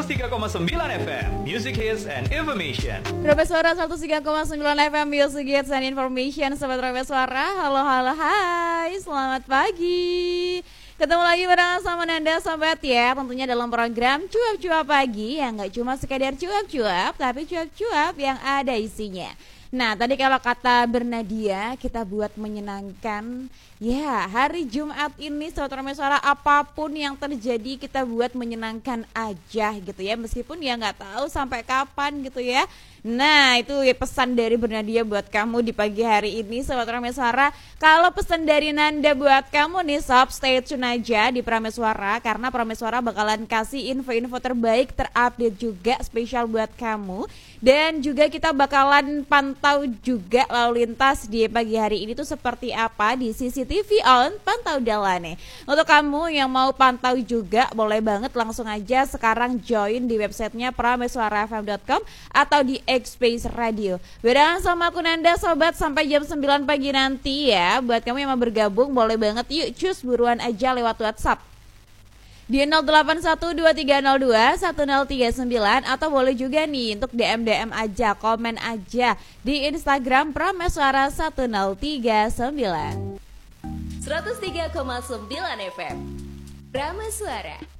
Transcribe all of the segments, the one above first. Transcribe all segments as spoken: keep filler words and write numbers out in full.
seratus tiga koma sembilan F M Music Hits and Information. Robe Suara seratus tiga koma sembilan F M Music Hits and Information. Sobat Robe Suara, halo halo hai, selamat pagi. Ketemu lagi bareng sama Nanda sobat ya. Tentunya dalam program Cuap-Cuap Pagi, yang gak cuma sekadar cuap-cuap, tapi cuap-cuap yang ada isinya. Nah, tadi kalau kata Bernadia, kita buat menyenangkan. Ya, hari Jumat ini Sobat Robe Suara, apapun yang terjadi kita buat menyenangkan aja gitu ya. Meskipun ya gak tahu sampai kapan gitu ya. Nah, itu ya pesan dari Bernadia buat kamu di pagi hari ini Sobat Prameswara. Kalau pesan dari Nanda buat kamu nih sob, stay tune aja di Prameswara, karena Prameswara bakalan kasih info-info terbaik, terupdate juga spesial buat kamu. Dan juga kita bakalan pantau juga lalu lintas di pagi hari ini tuh seperti apa di C C T V on Pantau Dalane. Untuk kamu yang mau pantau juga, boleh banget langsung aja sekarang join di websitenya prameswara f m dot com atau di X-Space Radio. Bareng sama aku Nanda sobat sampai jam sembilan pagi nanti ya. Buat kamu yang mau bergabung boleh banget, yuk cus buruan aja lewat WhatsApp di nol delapan satu dua tiga nol dua satu nol tiga sembilan, atau boleh juga nih untuk D M D M aja, komen aja di Instagram Prameswara satu nol tiga sembilan. seratus tiga koma sembilan F M Prameswara.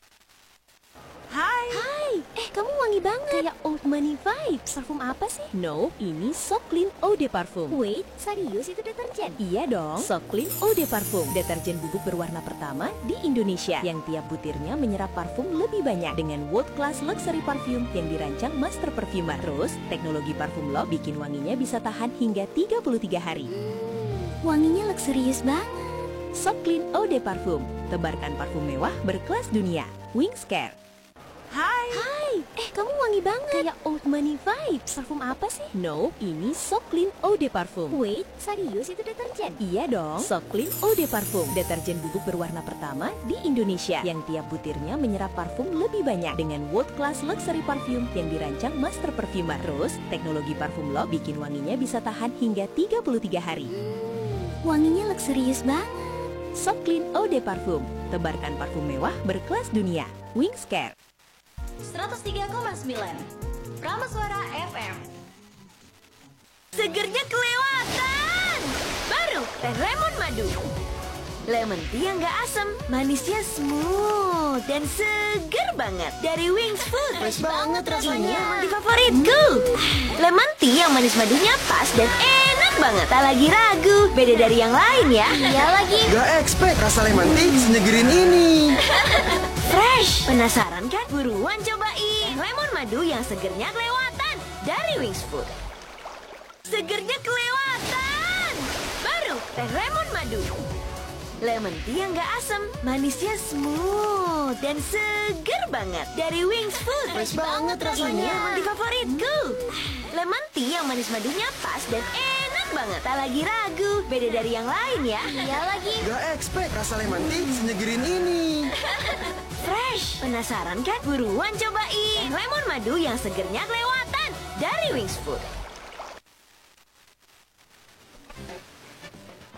Hai. Hai, eh kamu wangi banget. Kayak old money vibes. Parfum apa sih? No, ini So Clean Eau de Parfum. Wait, serius itu deterjen? Iya dong, So Clean Eau de Parfum, deterjen bubuk berwarna pertama di Indonesia yang tiap butirnya menyerap parfum lebih banyak dengan world class luxury parfum yang dirancang master perfumer. Terus, teknologi parfum lock bikin wanginya bisa tahan hingga tiga puluh tiga hari. Hmm, wanginya luxurious banget. So Clean Eau de Parfum, tebarkan parfum mewah berkelas dunia. Wings Care. Hai. Hai, eh kamu wangi banget. Kayak old money vibes. Parfum apa sih? No, ini So Clean Eau de Parfum. Wait, serius itu deterjen? Iya dong, So Clean Eau de Parfum, deterjen bubuk berwarna pertama di Indonesia yang tiap butirnya menyerap parfum lebih banyak dengan world class luxury parfum yang dirancang master perfumer. Terus, teknologi parfum lock bikin wanginya bisa tahan hingga tiga puluh tiga hari. Hmm, wanginya luxurious banget. So Clean Eau de Parfum, tebarkan parfum mewah berkelas dunia. Wings Care. seratus tiga koma sembilan Prameswara F M. Segernya kelewatan. Baru teh lemon madu. Lemon tea yang gak asam, manisnya smooth dan seger banget dari Wings Food. Fresh banget rasanya. Ini yang di favoritku. Lemon tea yang manis madunya pas dan enak banget. Tak lagi ragu, beda dari yang lain ya. Iya lagi. Gak expect rasa lemon tea senegerin ini. Fresh, penasaran kan? Buruan cobain lemon madu yang segernya kelewatan dari Wings Food. Segernya kelewatan. Baru teh lemon madu. Lemon tea yang gak asam, manisnya smooth dan seger banget dari Wings Food. Fresh banget rasanya. Ini yang di favoritku. Lemon tea yang manis madunya pas dan enak banget. Tak lagi ragu, beda dari yang lain ya. Iya lagi. Gak expect rasa lemon tea senegerin ini. Fresh, penasaran kan? Buruan cobain lemon madu yang segernya kelewatan dari Wings Food.